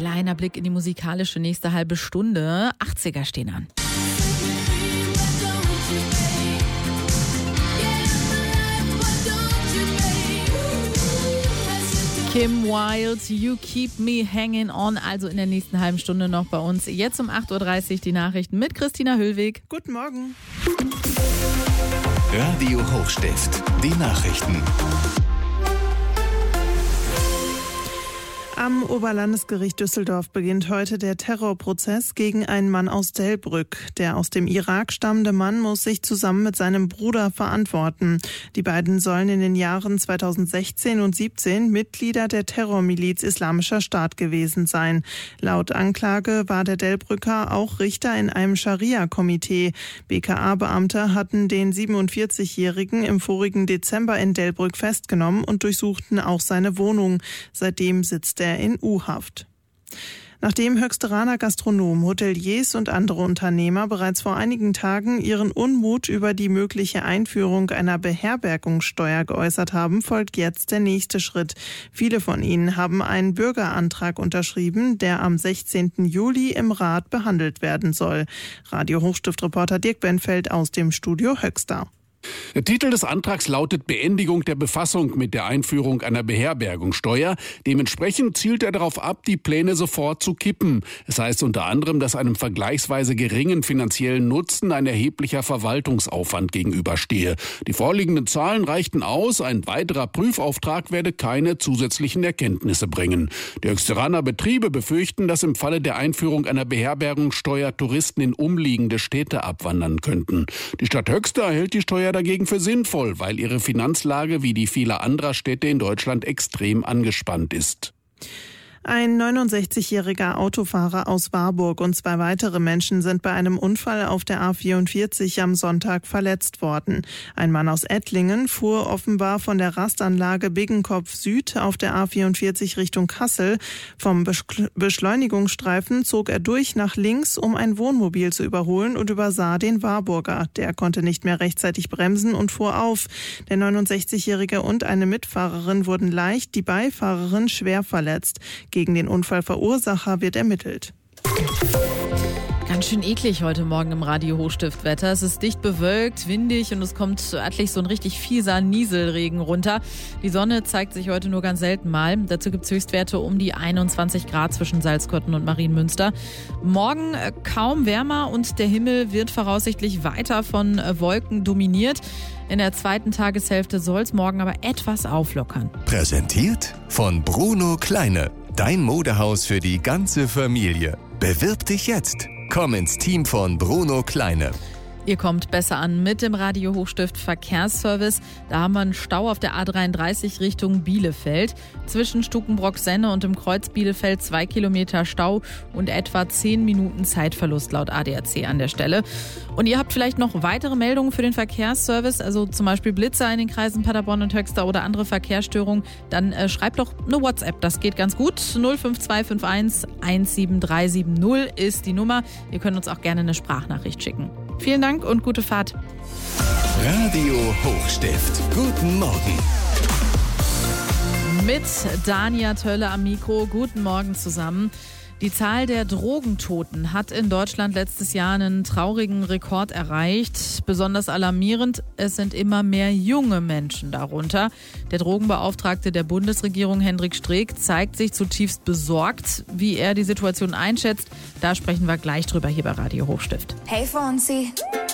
Kleiner Blick in die musikalische nächste halbe Stunde. 80er stehen an. Kim Wilde, You Keep Me Hanging On, also in der nächsten halben Stunde noch bei uns. Jetzt um 8.30 Uhr die Nachrichten mit Christina Höllweg. Guten Morgen. Radio Hochstift, die Nachrichten. Am Oberlandesgericht Düsseldorf beginnt heute der Terrorprozess gegen einen Mann aus Delbrück. Der aus dem Irak stammende Mann muss sich zusammen mit seinem Bruder verantworten. Die beiden sollen in den Jahren 2016 und 2017 Mitglieder der Terrormiliz Islamischer Staat gewesen sein. Laut Anklage war der Delbrücker auch Richter in einem Scharia-Komitee. BKA-Beamte hatten den 47-Jährigen im vorigen Dezember in Delbrück festgenommen und durchsuchten auch seine Wohnung. Seitdem sitzt er in U-Haft. Nachdem Höchsteraner Gastronomen, Hoteliers und andere Unternehmer bereits vor einigen Tagen ihren Unmut über die mögliche Einführung einer Beherbergungssteuer geäußert haben, folgt jetzt der nächste Schritt. Viele von ihnen haben einen Bürgerantrag unterschrieben, der am 16. Juli im Rat behandelt werden soll. Radio Hochstift-Reporter Dirk Benfeld aus dem Studio Höxter. Der Titel des Antrags lautet Beendigung der Befassung mit der Einführung einer Beherbergungssteuer. Dementsprechend zielt er darauf ab, die Pläne sofort zu kippen. Es heißt unter anderem, dass einem vergleichsweise geringen finanziellen Nutzen ein erheblicher Verwaltungsaufwand gegenüberstehe. Die vorliegenden Zahlen reichten aus. Ein weiterer Prüfauftrag werde keine zusätzlichen Erkenntnisse bringen. Die Höchsteraner Betriebe befürchten, dass im Falle der Einführung einer Beherbergungssteuer Touristen in umliegende Städte abwandern könnten. Die Stadt Höxter hält die Steuer dagegen für sinnvoll, weil ihre Finanzlage wie die vieler anderer Städte in Deutschland extrem angespannt ist. Ein 69-jähriger Autofahrer aus Warburg und 2 weitere Menschen sind bei einem Unfall auf der A44 am Sonntag verletzt worden. Ein Mann aus Ettlingen fuhr offenbar von der Rastanlage Biggenkopf Süd auf der A44 Richtung Kassel. Vom Beschleunigungsstreifen zog er durch nach links, um ein Wohnmobil zu überholen und übersah den Warburger. Der konnte nicht mehr rechtzeitig bremsen und fuhr auf. Der 69-jährige und eine Mitfahrerin wurden leicht, die Beifahrerin schwer verletzt. Gegen den Unfallverursacher wird ermittelt. Ganz schön eklig heute Morgen im Radio Hochstift-Wetter. Es ist dicht bewölkt, windig und es kommt örtlich so ein richtig fieser Nieselregen runter. Die Sonne zeigt sich heute nur ganz selten mal. Dazu gibt es Höchstwerte um die 21 Grad zwischen Salzkotten und Marienmünster. Morgen kaum wärmer und der Himmel wird voraussichtlich weiter von Wolken dominiert. In der zweiten Tageshälfte soll es morgen aber etwas auflockern. Präsentiert von Bruno Kleine. Dein Modehaus für die ganze Familie. Bewirb dich jetzt. Komm ins Team von Bruno Kleine. Ihr kommt besser an mit dem Radio Hochstift Verkehrsservice. Da haben wir einen Stau auf der A33 Richtung Bielefeld. Zwischen Stukenbrock-Senne und dem Kreuz Bielefeld 2 Kilometer Stau und etwa 10 Minuten Zeitverlust laut ADAC an der Stelle. Und ihr habt vielleicht noch weitere Meldungen für den Verkehrsservice, also zum Beispiel Blitzer in den Kreisen Paderborn und Höxter oder andere Verkehrsstörungen, dann schreibt doch eine WhatsApp. Das geht ganz gut. 05251 17370 ist die Nummer. Ihr könnt uns auch gerne eine Sprachnachricht schicken. Vielen Dank und gute Fahrt. Radio Hochstift. Guten Morgen. Mit Dania Tölle am Mikro. Guten Morgen zusammen. Die Zahl der Drogentoten hat in Deutschland letztes Jahr einen traurigen Rekord erreicht. Besonders alarmierend, es sind immer mehr junge Menschen darunter. Der Drogenbeauftragte der Bundesregierung, Hendrik Streeck, zeigt sich zutiefst besorgt, wie er die Situation einschätzt. Da sprechen wir gleich drüber hier bei Radio Hochstift. Hey Fonsi.